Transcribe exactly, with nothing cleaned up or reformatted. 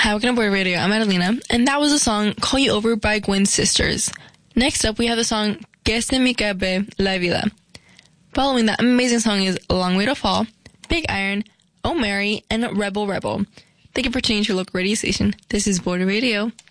Hi, welcome to Border Radio. I'm Adelina, and that was the song Call You Over by Gwen Sisters. Next up, we have the song Que se me cabe la vida. Following that amazing song is Long Way to Fall, Big Iron, Oh Mary, and Rebel Rebel. Thank you for tuning to your local radio station. This is Border Radio.